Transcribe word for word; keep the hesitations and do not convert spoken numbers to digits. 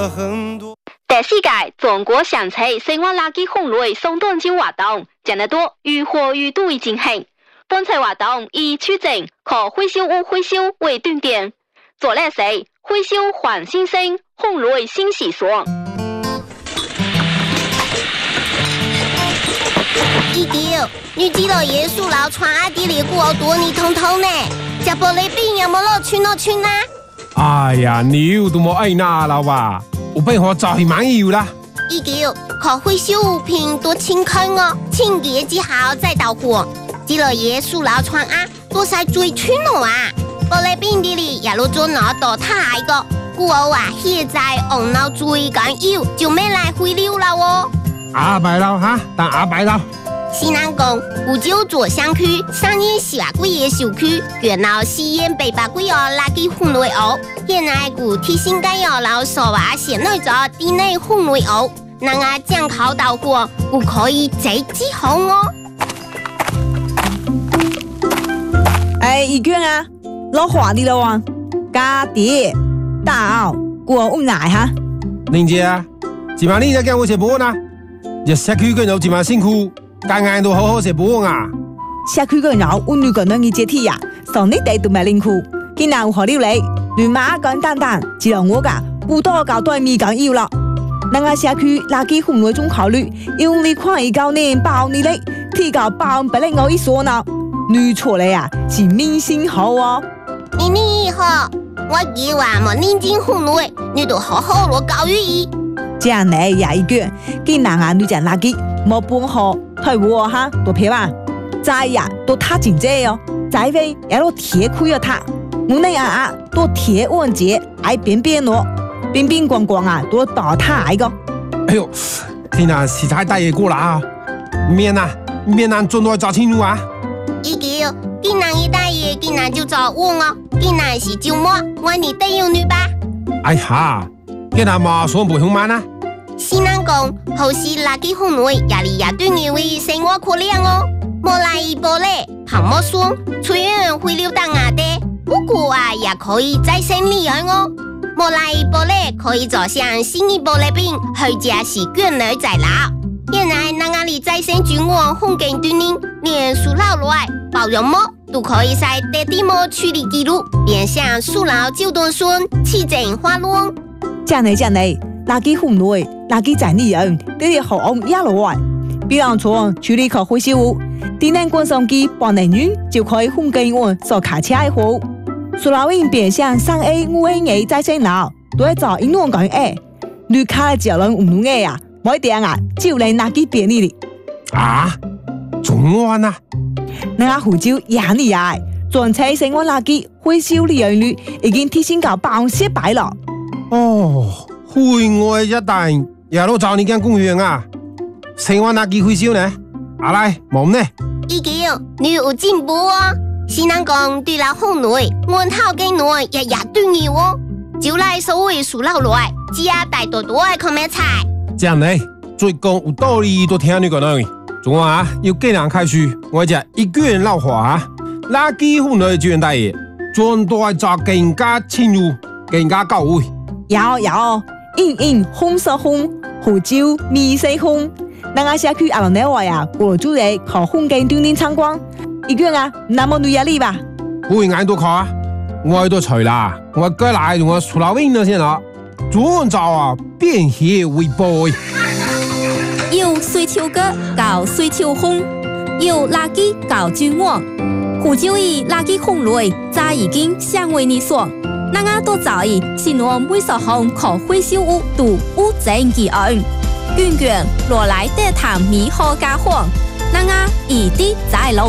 了很多。 第四届中国上车生活垃圾分类送短招活动，今日多如火如荼的进行。本次活动以取证和回收物回收为重点，做嘞是回收换新生，分类新习俗。 一条，你知道耶稣老穿阿迪里古奥多你通通呢？这玻璃饼有冇落去落去呢？ 哎呀，你都冇爱拿了吧？我被我早去买油啦。 一条，可回收物品多清空哦，清洁之后再到货。知道耶稣老穿啊，多晒最穿咯啊！玻璃饼啲里也落咗攞到太個，古奧啊，現在紅腦最緊要就咩嚟回流啦喎！ 阿伯佬哈，但阿伯佬。 西南港古州左鄉區上年十八個月小區，原來試驗八百個月垃圾分類屋，現在古提醒緊要老手話先內咗地內分類屋，能啊將口到貨，古可以直接紅哦。 哎，一卷啊，老華啲咯喎，家爹大奧古奧奶哈。 玲姐啊，今晚你在跟我食飯啊？日社區嘅有今晚辛苦。間間都好好食飯啊！ 社區個人有女個人嘅接體啊，上你哋都咪辛苦，今日有何料理？亂馬簡單單，只有我噶不多搞對面緊要啦。那個社區垃圾分類中考慮，用你看一九年包你嘞，提高包不能我一說呢，女錯嘞啊，是明星好哦。 你你好，我叫話冇認真分類，你都好好落教育伊。 這樣嚟也一句，今日啊女人垃圾冇半號。退貨哈，多票啊！再呀，都他真濟哦，再位也都鐵開咗他，我哋啊啊都鐵穩節，愛邊邊咯，邊邊光光啊，都倒他一個。 哎呦，天啊，實在大嘢過啦啊！面啊，面啊，盡快找清楚啊！ 一叫，今日一大爺，今日就找我哦，今日是周末，我你帶有女吧？ 哎呀，今日嘛算不凶慢啊！ 西南講好似垃圾分類也嚟也對你為生活可憐哦，冇來一波咧，旁冇酸，雖然會流到牙的，不過啊也可以再生利用哦。冇來一波咧，可以做像新一波的餅，或者是卷兒在撈。現在那個裡再生菌網風景對您，連樹老來包容膜都可以在地地膜處理記錄，變相樹老就斷酸，起整花亂。 這樣嚟這樣嚟，垃圾分類。垃圾整理人，這啲好用一路啊！比方說處理可回收物，電能滾送機半年遠就可以分給我做卡車的貨。塑料瓶變相三 A 五 A 嘅再生爐，都係做一兩個月，你卡只能五六個啊，冇點啊，就嚟垃圾便利哩。 啊，仲安啊？ 那個湖州也厲害，全車生活垃圾回收利用率已經提升到百分之百了。 哦，戶外一帶。也都找你間公園啊，生活垃圾回收呢？阿來，冇呢？ 已經你有進步哦。西南講對了分類，我頭嘅內也也對你哦。就來所謂數落來，只要帶多多嘅看咩菜。 這樣呢，最講有道理都聽你講啦。仲啊，要既然開始，我就一個人老話啊，垃圾分類專大爺，專都係做更加清楚、更加到位。 有有。印印紅色紅，湖州米色紅。那個社區阿龍呢話呀，過主嚟靠風景鍛鍊參觀。一個啊，那麼女壓力吧？ 會嗌到靠啊！我都除啦，我過來同我出老window先啦。專做啊，變協為背。 有水球哥搞水球紅，有垃圾搞菌網。湖州以垃圾分類，早已經相為你所。那個都早已是我每所行可回收物都無證記案，卷卷落來得談米好家伙，那個一定在路。